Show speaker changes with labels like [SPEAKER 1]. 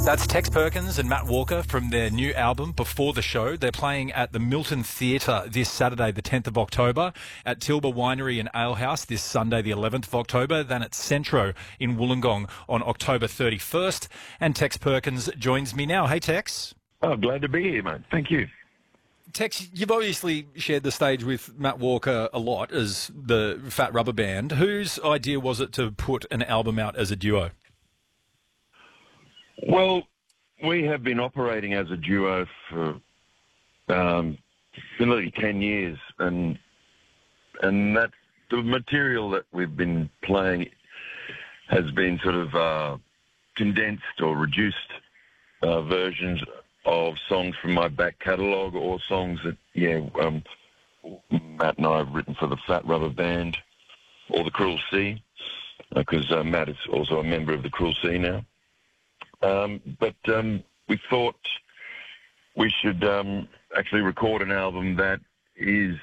[SPEAKER 1] That's Tex Perkins and Matt Walker from their new album, Before the Show. They're playing at the Milton Theatre this Saturday, the 10th of October, at Tilba Winery and Alehouse this Sunday, the 11th of October, then at Centro in Wollongong on October 31st. And Tex Perkins joins me now. Hey, Tex.
[SPEAKER 2] Oh, glad to be here, mate. Thank you.
[SPEAKER 1] Tex, you've obviously shared the stage with Matt Walker a lot as the Fat Rubber Band. Whose idea was it to put an album out as a duo?
[SPEAKER 2] Well, we have been operating as a duo for nearly 10 years, and that the material that we've been playing has been sort of condensed or reduced versions of songs from my back catalogue, or songs that Matt and I have written for the Fat Rubber Band or the Cruel Sea, because Matt is also a member of the Cruel Sea now. But we thought we should actually record an album that is